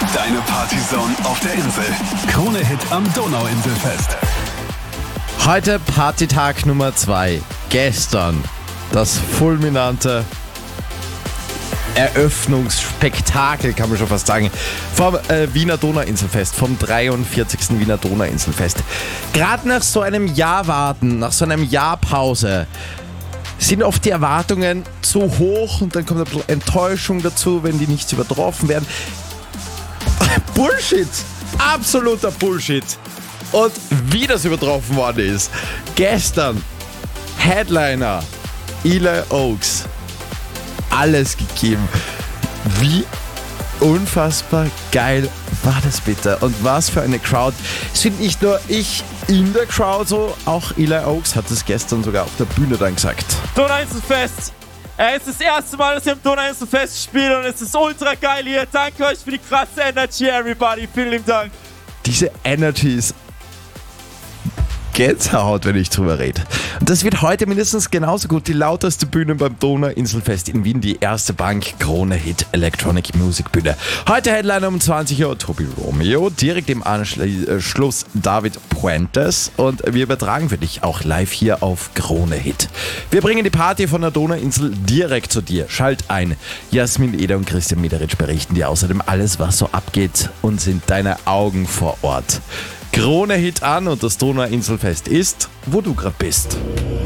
Deine Partyzone auf der Insel. Krone-Hit am Donauinselfest. Heute Partytag Nummer 2. Gestern das fulminante Eröffnungsspektakel, kann man schon fast sagen, vom Wiener Donauinselfest, vom 43. Wiener Donauinselfest. Gerade nach so einem Jahr Warten, nach so einem Jahr Pause, sind oft die Erwartungen zu hoch und dann kommt ein bisschen Enttäuschung dazu, wenn die nicht übertroffen werden. Bullshit! Absoluter Bullshit! Und wie das übertroffen worden ist. Gestern Headliner Eli Oaks. Alles gegeben. Wie unfassbar geil war das bitte? Und was für eine Crowd. Es sind nicht nur ich in der Crowd so, auch Eli Oaks hat es gestern sogar auf der Bühne dann gesagt. Donauinselfest! Es ist das erste Mal, dass wir im Donauinselfest spielen und es ist ultra geil hier. Danke euch für die krasse Energy, everybody. Vielen lieben Dank. Diese Energy ist Gänsehaut, wenn ich drüber rede. Und das wird heute mindestens genauso gut. Die lauteste Bühne beim Donauinselfest in Wien, die erste Bank Krone-Hit Electronic Music Bühne. Heute Headliner um 20 Uhr Tobi Romeo, direkt im Anschluss David Puentes und wir übertragen für dich auch live hier auf Krone-Hit. Wir bringen die Party von der Donauinsel direkt zu dir. Schalt ein. Jasmin Eder und Christian Mederitsch berichten dir außerdem alles, was so abgeht und sind deine Augen vor Ort. Krone-Hit an und das Donauinselfest ist, wo du gerade bist.